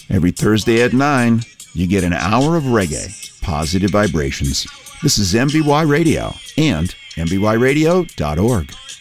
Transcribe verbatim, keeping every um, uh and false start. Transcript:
Every Thursday at nine, you get an hour of reggae, positive vibrations. This is M B Y Radio and M B Y radio dot org.